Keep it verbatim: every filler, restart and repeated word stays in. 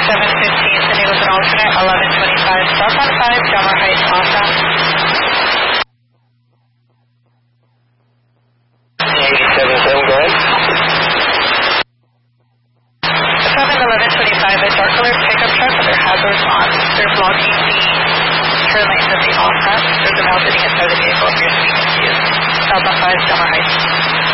seven fifteen, San Diego's an alternate, eleven twenty-five, southbound five, Del Mar Heights, awesome. eighty-seven seven, go ahead. seven eleven twenty-five, a dark colored pickup truck with their hazards on. They're blocking the turn lanes of the off-ramp. There's a male sitting inside the vehicle if you're speaking to you. Southbound five, Del Mar Heights.